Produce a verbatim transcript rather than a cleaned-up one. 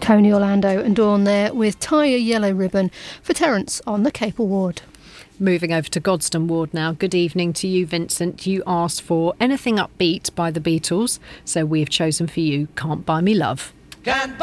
Tony Orlando and Dawn there with Tie a Yellow Ribbon for Terence on the Capel Ward. Moving over to Godstone Ward now. Good evening to you, Vincent. You asked for Anything Upbeat by the Beatles, so we've chosen for you Can't Buy Me Love. Can't buy